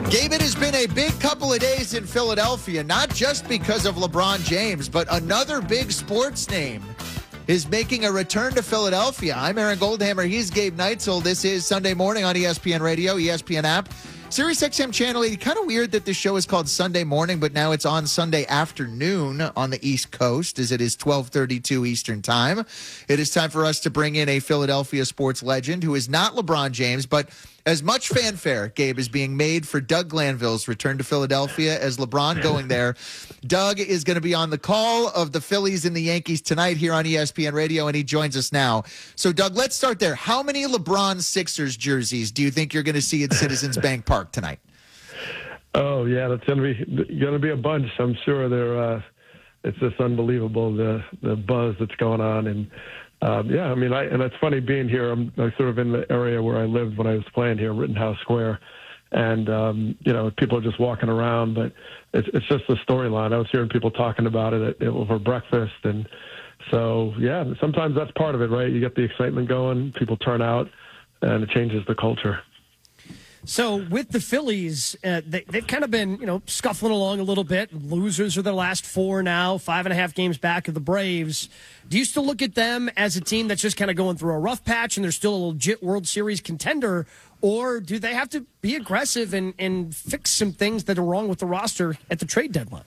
Gabe, it has been a big couple of days in Philadelphia, not just because of LeBron James, but another big sports name is making a return to Philadelphia. I'm Aaron Goldhammer. He's Gabe Neitzel. This is Sunday Morning on ESPN Radio, ESPN app, Sirius XM Channel 80. Kind of weird that this show is called Sunday Morning, but now it's on Sunday afternoon on the East Coast, as it is 12:32 Eastern Time. It is time for us to bring in a Philadelphia sports legend who is not LeBron James, but as much fanfare, Gabe, is being made for Doug Glanville's return to Philadelphia as LeBron going there. Doug is going to be on the call of the Phillies and the Yankees tonight here on ESPN Radio, and he joins us now. So, Doug, let's start there. How many LeBron Sixers jerseys do you think you're going to see at Citizens Bank Park tonight? Oh, yeah, that's going to be a bunch. I'm sure they're. It's just unbelievable the buzz that's going on, and yeah, I mean, and it's funny being here. I'm sort of in the area where I lived when I was playing here, Rittenhouse Square, and you know, people are just walking around, but it's just the storyline. I was hearing people talking about it over breakfast, and so yeah, sometimes that's part of it, right? You get the excitement going, people turn out, and it changes the culture. So with the Phillies, they've kind of been, scuffling along a little bit. Losers are their last four now, 5.5 games back of the Braves. Do you still look at them as a team that's just kind of going through a rough patch and they're still a legit World Series contender? Or do they have to be aggressive and fix some things that are wrong with the roster at the trade deadline?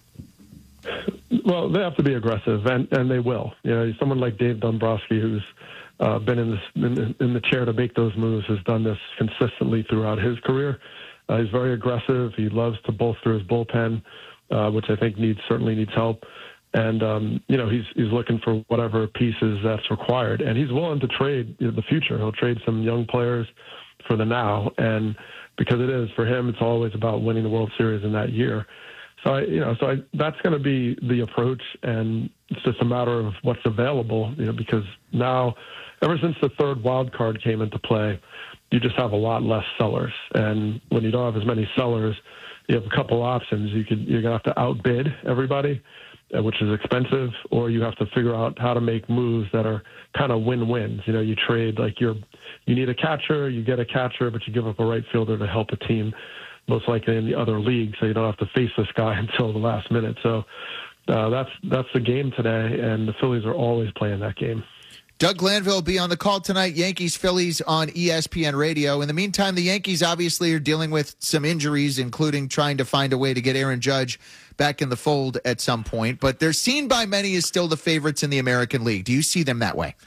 Well, they have to be aggressive, and they will. Someone like Dave Dombrowski, who's been in the chair to make those moves, has done this consistently throughout his career. He's very aggressive. He loves to bolster his bullpen, which I think certainly needs help. And he's looking for whatever pieces that's required, and he's willing to trade the future. He'll trade some young players for the now, and because it is for him, it's always about winning the World Series in that year. So that's going to be the approach, and it's just a matter of what's available. Because now, ever since the third wild card came into play, you just have a lot less sellers, and when you don't have as many sellers, you have a couple options. You're going to have to outbid everybody, which is expensive, or you have to figure out how to make moves that are kind of win-wins. You trade you need a catcher, you get a catcher, but you give up a right fielder to help a team, most likely in the other league, so you don't have to face this guy until the last minute. So that's the game today, and the Phillies are always playing that game. Doug Glanville will be on the call tonight, Yankees-Phillies on ESPN Radio. In the meantime, the Yankees obviously are dealing with some injuries, including trying to find a way to get Aaron Judge back in the fold at some point. But they're seen by many as still the favorites in the American League. Do you see them that way?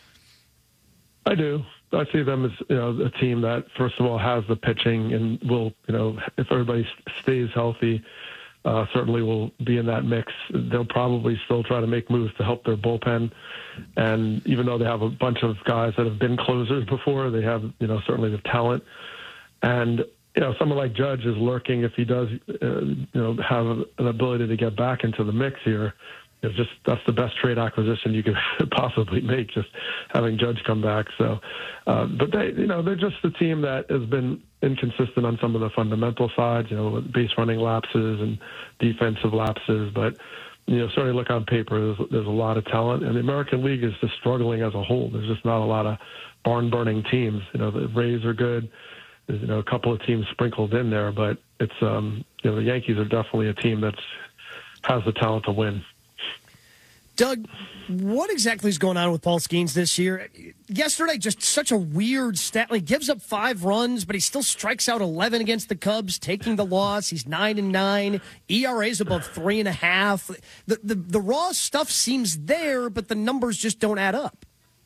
I do. I see them as a team that, first of all, has the pitching and will, if everybody stays healthy, certainly will be in that mix. They'll probably still try to make moves to help their bullpen. And even though they have a bunch of guys that have been closers before, they have, certainly the talent. And, someone like Judge is lurking if he does, have an ability to get back into the mix here. That's the best trade acquisition you could possibly make, just having Judge come back. So, but they're just the team that has been inconsistent on some of the fundamental sides, with base running lapses and defensive lapses. But, certainly look on paper, there's a lot of talent, and the American League is just struggling as a whole. There's just not a lot of barn-burning teams. The Rays are good. There's, a couple of teams sprinkled in there, but it's, the Yankees are definitely a team that has the talent to win. Doug, what exactly is going on with Paul Skeens this year? Yesterday, just such a weird stat. He gives up 5 runs, but he still strikes out 11 against the Cubs, taking the loss. He's 9-9. ERA's above 3.5. The raw stuff seems there, but the numbers just don't add up.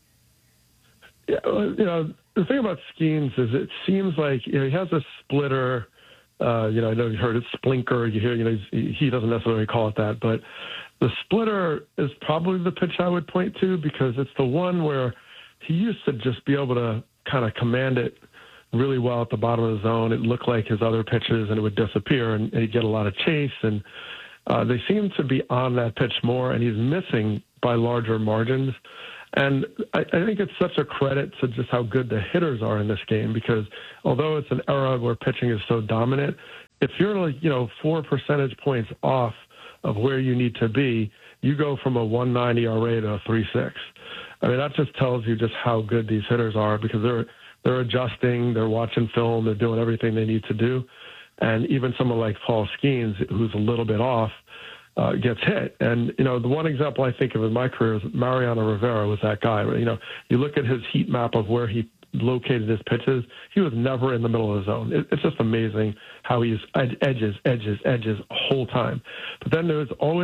Yeah, the thing about Skeens is it seems like he has a splitter. I know you heard it, splinker. You hear, he doesn't necessarily call it that, but the splitter is probably the pitch I would point to, because it's the one where he used to just be able to kind of command it really well at the bottom of the zone. It looked like his other pitches, and it would disappear, and he'd get a lot of chase. And they seem to be on that pitch more, and he's missing by larger margins. And I think it's such a credit to just how good the hitters are in this game, because although it's an era where pitching is so dominant, if you're 4 percentage points off of where you need to be, you go from a 1.9 ERA to a 3.6. I mean, that just tells you just how good these hitters are, because they're adjusting, they're watching film, they're doing everything they need to do. And even someone like Paul Skeens, who's a little bit off, gets hit. And, the one example I think of in my career is Mariano Rivera was that guy. You look at his heat map of where he located his pitches, he was never in the middle of the zone. It's just amazing how he's edges the whole time. But then there's always